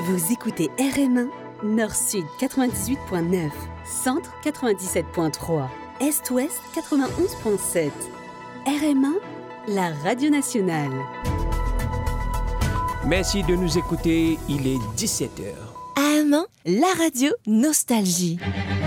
Vous écoutez RM1, Nord-Sud 98.9, Centre 97.3, Est-Ouest 91.7. RM1, la radio nationale. Merci de nous écouter, il est 17h. AM1, la radio Nostalgie.